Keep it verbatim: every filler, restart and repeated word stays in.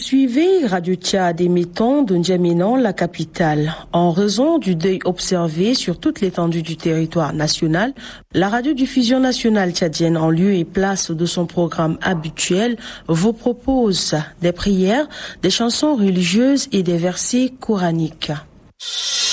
suivez Radio Tchad émettant de N'Djamena, la capitale. En raison du deuil observé sur toute l'étendue du territoire national, la radiodiffusion nationale tchadienne, en lieu et place de son programme habituel, vous propose des prières, des chansons religieuses et des versets coraniques.